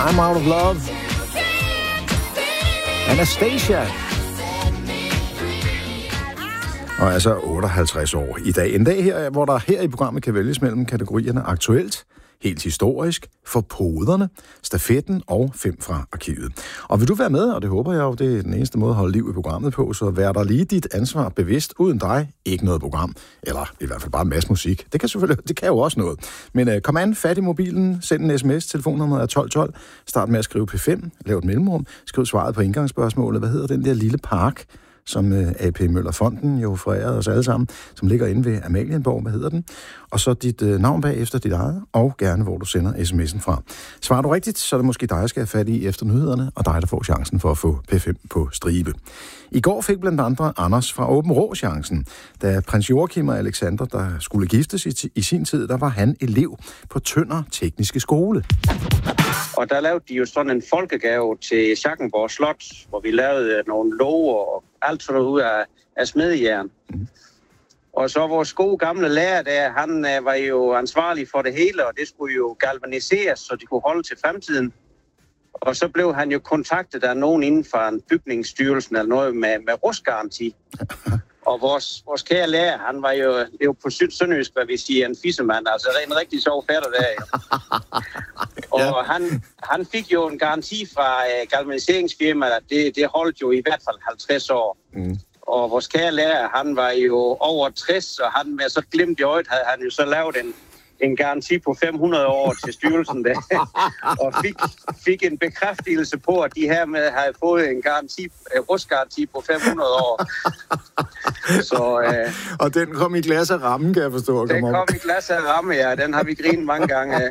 I'm Out of Love. Anastasia. Og altså 58 år i dag. En dag her, hvor der her i programmet kan vælges mellem kategorierne aktuelt, helt historisk, for poderne, stafetten og 5 fra arkivet. Og vil du være med, og det håber jeg jo, det er den eneste måde at holde liv i programmet på, så vær der lige dit ansvar bevidst. Uden dig, ikke noget program. Eller i hvert fald bare en masse musik. Det kan selvfølgelig, det kan jo også noget. Men kom an, fat i mobilen, send en sms, telefonnummeret er 1212, start med at skrive P5, lav et mellemrum, skriv svaret på indgangsspørgsmålet. Hvad hedder den der lille park, som AP Møller Fonden jo forærede os alle sammen, som ligger inde ved Amalienborg, hvad hedder den? Og så dit navn bagefter dit eget, og gerne hvor du sender sms'en fra. Svarer du rigtigt, så er det måske dig, der skal have fat i efter nyhederne, og dig, der får chancen for at få P5 på stribe. I går fik blandt andre Anders fra Åben Rå chancen. Da prins Joachim og Alexander, der skulle giftes i sin tid, der var han elev på Tønder Tekniske Skole. Og der lavede de jo sådan en folkegave til Schackenborg Slot, hvor vi lavede nogle låger og alt sådan noget ud af smedejern. Og så vores gode gamle lærer der, han var jo ansvarlig for det hele, og det skulle jo galvaniseres, så de kunne holde til fremtiden. Og så blev han jo kontaktet af nogen inden for en bygningsstyrelsen eller noget med rustgaranti. Og vores kære lærer, han var jo, det er jo på sønderjysk, hvad vi siger, en fissemand, altså en rigtig sjov fætter der. Jo. Og han fik jo en garanti fra galvaniseringsfirmaet, at det holdt jo i hvert fald 50 år. Mm. Og vores kære lærer, han var jo over 60, og han med så glimt i øjet havde han jo så lavet en garanti på 500 år til styrelsen der, og fik en bekræftelse på, at de her med havde fået en rustgaranti på 500 år. Så, og den kom i glas af ramme, kan jeg forstå. Den kom i glas af ramme, ja. Den har vi grinet mange gange af.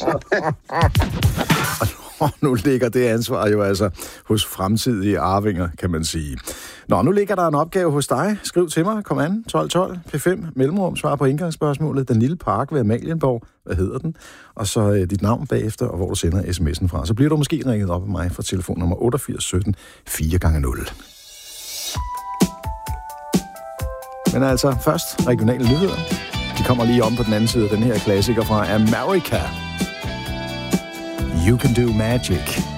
Og nu ligger det ansvar jo altså hos fremtidige arvinger, kan man sige. Nå, nu ligger der en opgave hos dig. Skriv til mig. Kom an. 1212 P5 mellemrum. Svar på indgangsspørgsmålet. Den lille park ved Amalienborg. Hvad hedder den? Og så dit navn bagefter, og hvor du sender sms'en fra. Så bliver du måske ringet op af mig fra telefonnummer 88 17 4x0. Men altså, først regionale nyheder. De kommer lige om på den anden side af den her klassiker fra America. You Can Do Magic.